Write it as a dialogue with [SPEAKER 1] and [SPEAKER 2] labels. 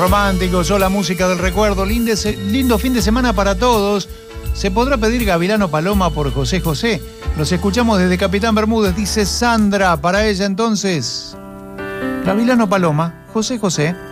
[SPEAKER 1] Románticos, la música del recuerdo, lindo fin de semana para todos. Se podrá pedir Gavilano Paloma por José José. Los escuchamos desde Capitán Bermúdez, dice Sandra. Para ella entonces, Gavilano Paloma, José José.